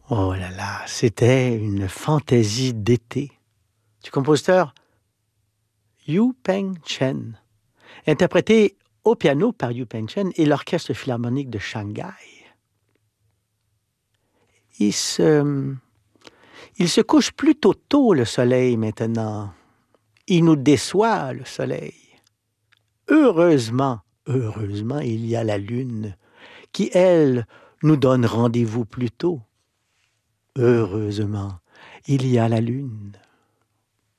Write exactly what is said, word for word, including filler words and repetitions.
Oh là là, c'était une fantaisie d'été du compositeur Yu Peng Chen, interprété au piano par Yu Peng Chen et l'Orchestre philharmonique de Shanghai. Il se, il se couche plutôt tôt le soleil maintenant. Il nous déçoit le soleil. Heureusement, heureusement, il y a la lune qui, elle, nous donne rendez-vous plus tôt. Heureusement, il y a la lune.